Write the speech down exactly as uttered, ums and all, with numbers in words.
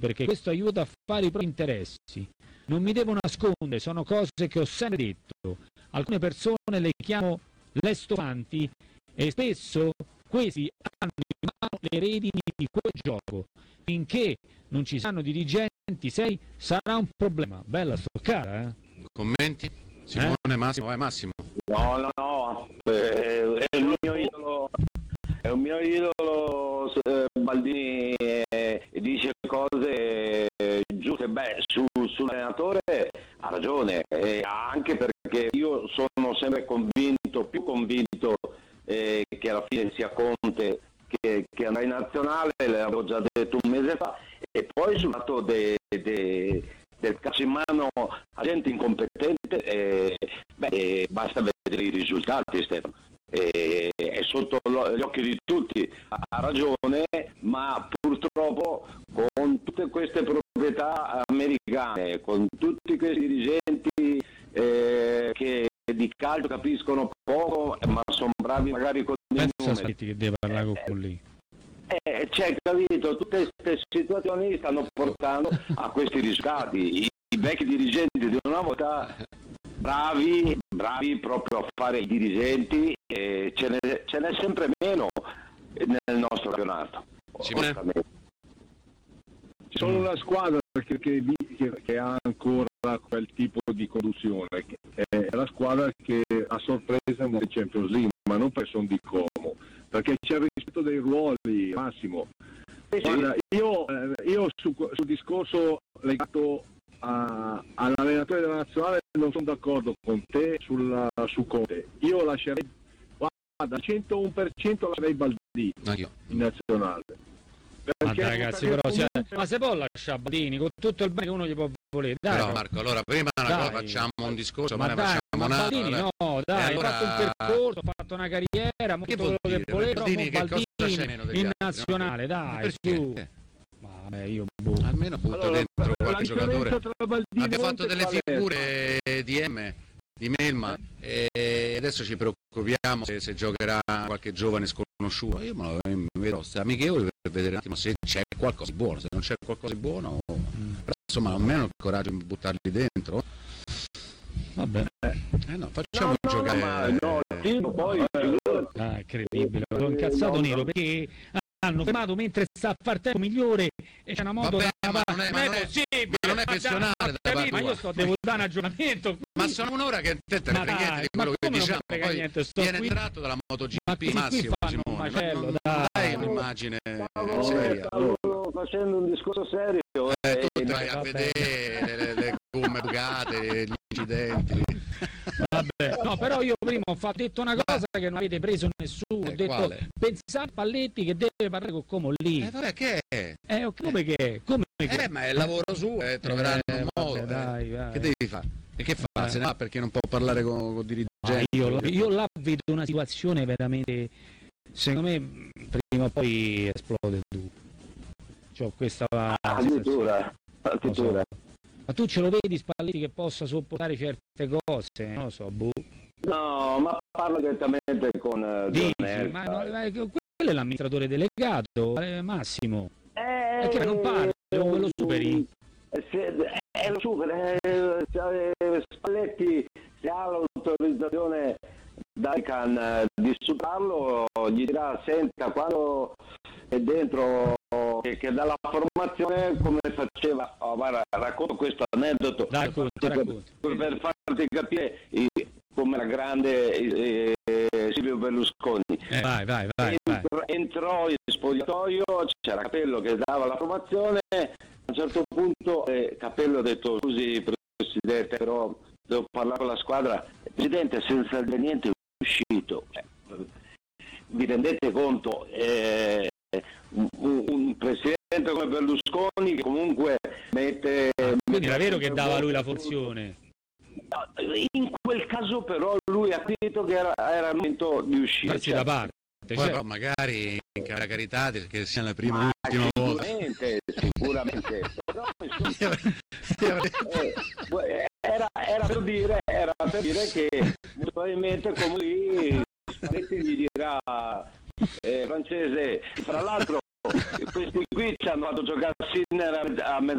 perché questo aiuta a fare i propri interessi. Non mi devo nascondere, sono cose che ho sempre detto. Alcune persone le chiamo lestofanti e spesso questi hanno in mano le redini di quel gioco. Finché non ci saranno dirigenti seri sarà un problema. Bella stoccata, eh? Commenti? Simone, eh? Massimo, vai Massimo. No, no, no, eh, è il mio idolo, è un mio idolo, eh, Baldini eh, dice cose eh, giuste, beh, su, sull'allenatore ha ragione, eh, anche perché io sono sempre convinto, più convinto eh, che alla fine sia Conte che, che andrà in nazionale, l'avevo già detto un mese fa, e poi sul lato de, de, del calcio in mano a gente incompetente, eh, beh, eh, basta vedere i risultati, Stefano. Eh, è sotto gli occhi di tutti, ha ragione, ma purtroppo con tutte queste proprietà americane, con tutti questi dirigenti eh, che di calcio capiscono poco, ma sono bravi magari con i numeri. Che deve parlare con quelli. Eh, c'è, capito, tutte queste situazioni stanno portando a questi risultati. I, i vecchi dirigenti di una volta bravi, bravi proprio a fare i dirigenti, e ce n'è, ce n'è sempre meno nel nostro campionato. Simone? Sono una squadra che, che, che, che ha ancora quel tipo di conduzione, è la squadra che a sorpresa nel Champions League, ma non per son di Como, perché c'è il rispetto dei ruoli, Massimo. Guarda, io, io su, sul discorso legato a, all'allenatore della nazionale non sono d'accordo con te sulla, su Conte. Io lascerei, guarda, al centouno per cento lascerei Baldini in nazionale. Ma dai, ragazzi, però comunque... cioè, ma se può lasciare Baldini con tutto il bene che uno gli può volere, dai, però Marco, allora prima una dai. cosa facciamo un discorso, ma ma dai, ne ma facciamo Baldini un altro, no, dai, allora... ha fatto un percorso, ha fatto una carriera, che tutto quello che voleva, Baldini, che Baldini cosa c'è meno degli in altri, nazionale, no? dai, su. Vabbè, io boh. Almeno butta allora, dentro qualche giocatore. Abbiamo fatto delle figure di M, di Melma, e adesso ci preoccupiamo se, se giocherà qualche giovane sconosciuto. Io me lo vedo amichevoli per vedere un attimo se c'è qualcosa di buono, se non c'è qualcosa di buono, mm. però insomma almeno il coraggio di buttarli dentro. Vabbè, eh no, facciamo no, giocare. No, no, no, poi ah, incredibile, l'ho incazzato no, nero no. perché hanno fermato mentre sta a far tempo migliore e c'è una moto Vabbè, da ma non è, ma non è possibile, ma non è personale da, da parte ma io sto devo dare un aggiornamento qui. Ma sono un'ora che te te ne frega niente di quello che diciamo, poi niente, sto viene qui. tratto dalla MotoGP, ma Massimo, Simone, un macello, non, dai. dai un'immagine stavo, seria. Stavo facendo un discorso serio. Eh, tu e... vai a vedere le, le gomme bucate, gli incidenti. Vabbè, no, però io prima ho fatto, detto una cosa che non avete preso nessuno, eh, ho detto quale? pensate a Palletti che deve parlare con Como lì. Eh vabbè, che è? Eh, come che è? Come che Eh, ma è il lavoro suo, eh, troveranno eh, un modo. vabbè, dai, eh. dai. Che devi fare? E che fa? Eh. Se ne va perché non può parlare con, con dirigenti? Ah, io, io là vedo una situazione veramente, secondo me prima o poi esplode tutto. Cioè, questa addirittura, addirittura. Ma tu ce lo vedi Spalletti che possa sopportare certe cose? Non lo so, boh. No, ma parlo direttamente con uh, Dici, John ma no, ma quello è l'amministratore delegato, eh, Massimo. Eh, Perché non parli con quello superi? Eh, se, eh, lo superi, eh, eh, Spalletti se ha l'autorizzazione da ICANN eh, di sputarlo, gli dirà, senta, quando è dentro che, che dà la formazione come faceva, oh, guarda, racconto questo aneddoto Dai, racconti, per, racconti. per, per farti capire eh, come era grande eh, Silvio Berlusconi. Eh, vai, vai, vai, vai. Entrò in spogliatoio, c'era Capello che dava la formazione, a un certo punto eh, Capello ha detto, scusi Presidente, però devo parlare con la squadra. Presidente, senza dire niente è uscito. Eh, vi rendete conto? Eh, un, un presidente come Berlusconi che comunque mette... Quindi era vero che dava lui la funzione? In quel caso però lui ha detto che era, era il momento di uscire. Farsi da parte. Poi Cioè... però magari in cara carità che sia la prima e l'ultima volta. Sicuramente, sicuramente. Però, eh, era, era per dire, era per dire che probabilmente come lì Spalletti gli dirà eh, francese, fra l'altro questi qui ci hanno fatto giocare a Sinner a, a